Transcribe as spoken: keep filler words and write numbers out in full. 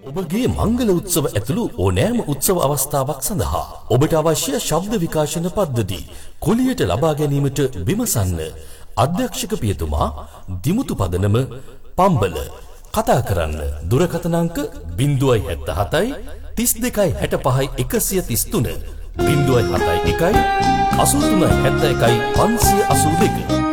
ඔබගේ මංගල උත්සව ඇතුළු ඕනෑම උත්සව අවස්ථාවක් සඳහා ඔබට අවශ්‍ය ශබ්ද විකාශන පද්ධති කුලියට ලබා ගැනීමට විමසන්න. අධ්‍යක්ෂක පියතුමා දිමුතු පදනම පම්බල. කතා කරන්න දුරකථන අංක ज़ीरो सात सात तीस दो पैंसठ एक सौ तीस ज़ीरो सात एक एक अस्सी तीन सात एक पाँच आठ दो।